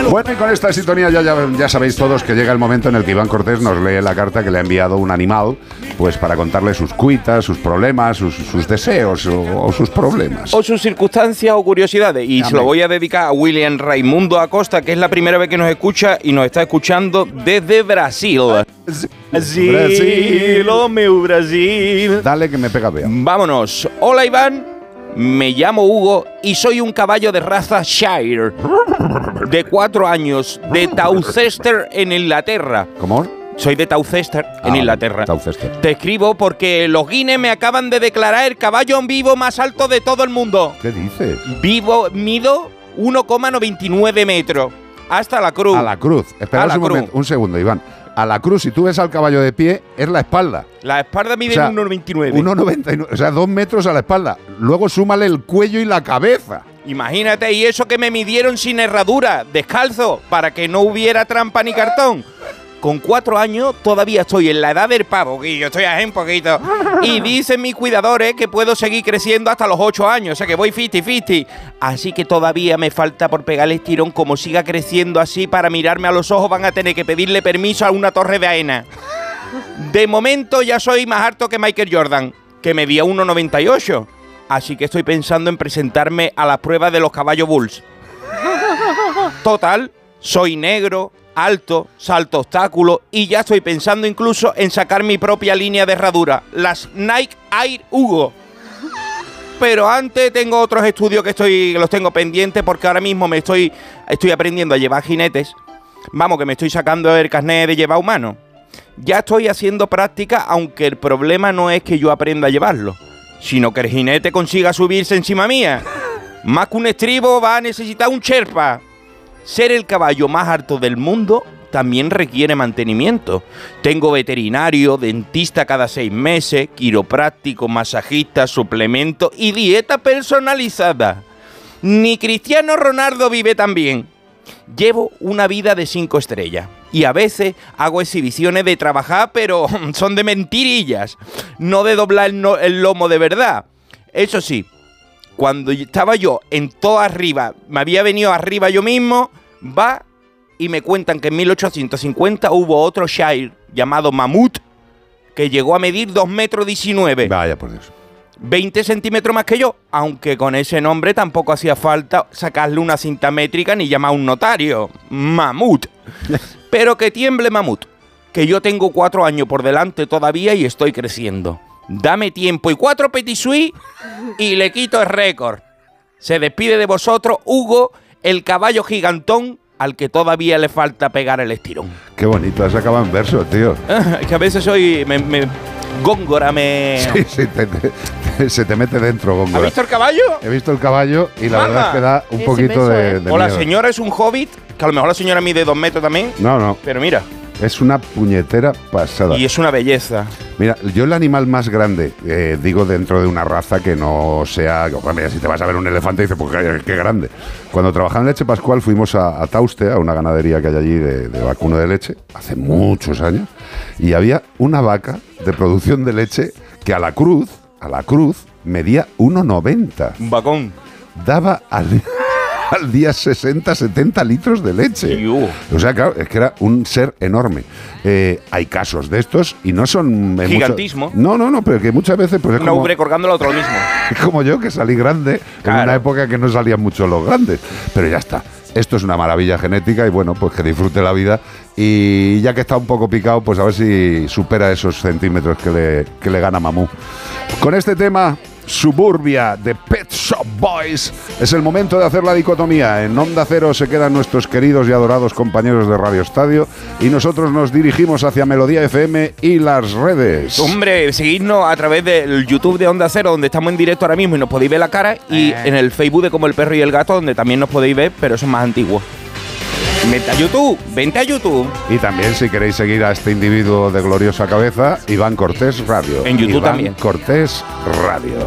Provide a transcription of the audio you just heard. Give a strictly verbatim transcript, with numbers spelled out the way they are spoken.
Bueno, y con esta sintonía ya, ya, ya sabéis todos que llega el momento en el que Iván Cortés nos lee la carta que le ha enviado un animal, pues para contarle sus cuitas, sus problemas, sus, sus deseos o, o sus problemas. O sus circunstancias o curiosidades. Y Amén. Se lo voy a dedicar a William Raimundo Acosta, que es la primera vez que nos escucha y nos está escuchando desde Brasil. Brasil, Brasil, oh meu Brasil. Dale que me pega vea. Vámonos. Hola Iván, me llamo Hugo y soy un caballo de raza Shire, de cuatro años, de Towcester en Inglaterra. ¿Cómo? Soy de Towcester, ah, en Inglaterra. Towcester. Te escribo porque los Guinness me acaban de declarar el caballo vivo más alto de todo el mundo. ¿Qué dices? Vivo, mido uno coma noventa y nueve metros. Hasta la cruz. A la cruz. Espera un, momento, un segundo, Iván. A la cruz, si tú ves al caballo de pie, es la espalda. La espalda mide o sea, uno coma noventa y nueve. uno coma noventa y nueve, o sea, dos metros a la espalda. Luego súmale el cuello y la cabeza. Imagínate, y eso que me midieron sin herradura, descalzo, para que no hubiera trampa ni cartón. Con cuatro años todavía estoy en la edad del pavo, que yo estoy ahí un poquito. Y dicen mis cuidadores que puedo seguir creciendo hasta los ocho años, o sea que voy cincuenta cincuenta. Así que todavía me falta por pegarle estirón. Como siga creciendo así, para mirarme a los ojos van a tener que pedirle permiso a una torre de arena. De momento ya soy más alto que Michael Jordan, que medía uno coma noventa y ocho. Así que estoy pensando en presentarme a las pruebas de los caballos Bulls. Total, soy negro, alto, salto obstáculos y ya estoy pensando incluso en sacar mi propia línea de herradura, las Nike Air Hugo. Pero antes tengo otros estudios que estoy los tengo pendientes porque ahora mismo me estoy estoy aprendiendo a llevar jinetes. Vamos, que me estoy sacando el carnet de llevar humano. Ya estoy haciendo práctica, aunque el problema no es que yo aprenda a llevarlo, sino que el jinete consiga subirse encima mía. Más que un estribo va a necesitar un Sherpa. Ser el caballo más alto del mundo también requiere mantenimiento. Tengo veterinario, dentista cada seis meses, quiropráctico, masajista, suplemento y dieta personalizada. Ni Cristiano Ronaldo vive tan bien. Llevo una vida de cinco estrellas y a veces hago exhibiciones de trabajar, pero son de mentirillas, no de doblar el, no, el lomo de verdad. Eso sí, cuando estaba yo en todo arriba, me había venido arriba yo mismo, va y me cuentan que en mil ochocientos cincuenta hubo otro Shire llamado Mamut que llegó a medir dos metros diecinueve. Vaya por Dios. veinte centímetros más que yo, aunque con ese nombre tampoco hacía falta sacarle una cinta métrica ni llamar a un notario. Mamut. Pero que tiemble Mamut, que yo tengo cuatro años por delante todavía y estoy creciendo. Dame tiempo y cuatro petit suisse y le quito el récord. Se despide de vosotros Hugo, el caballo gigantón al que todavía le falta pegar el estirón. Qué bonito, has acabado en verso, tío. Es que a veces soy... Me, me, Góngora me... Sí, sí, te, te, se te mete dentro, Góngora. ¿Has visto el caballo? He visto el caballo y la Mamá. verdad es que da un Ese poquito beso, de, ¿eh? de O la miedo. señora es un hobbit, que a lo mejor la señora mide dos metros también. No, no. Pero mira. Es una puñetera pasada. Y es una belleza. Mira, yo el animal más grande, eh, digo dentro de una raza que no sea... Bueno, mira, si te vas a ver un elefante, dices, pues qué, qué grande. Cuando trabajaba en Leche Pascual fuimos a, a Tauste, a una ganadería que hay allí de, de vacuno de leche, hace muchos años, y había una vaca de producción de leche que a la cruz, a la cruz, medía uno coma noventa. Un vacón. Daba al... al día sesenta, setenta litros de leche. Iu. O sea, claro, es que era un ser enorme. Eh, hay casos de estos y no son... eh, Gigantismo. mucho, no, no, no, pero que muchas veces... Pues es Una como, ubre colgando la otra lo mismo. es como yo, que salí grande Claro. en una época que no salían mucho los grandes. Pero ya está. Esto es una maravilla genética y bueno, pues que disfrute la vida. Y ya que está un poco picado, pues a ver si supera esos centímetros que le, que le gana Mamú. Con este tema... Suburbia de Pet Shop Boys. Es el momento de hacer la dicotomía. En Onda Cero se quedan nuestros queridos y adorados compañeros de Radio Estadio y nosotros nos dirigimos hacia Melodía F M y las redes. Hombre, seguidnos a través del YouTube de Onda Cero, donde estamos en directo ahora mismo y nos podéis ver la cara, y Eh. en el Facebook de Como el Perro y el Gato, donde también nos podéis ver, pero eso es más antiguo. Vente a YouTube, vente a YouTube. Y también, si queréis seguir a este individuo de gloriosa cabeza, Iván Cortés Radio. En YouTube Iván también. Cortés Radio.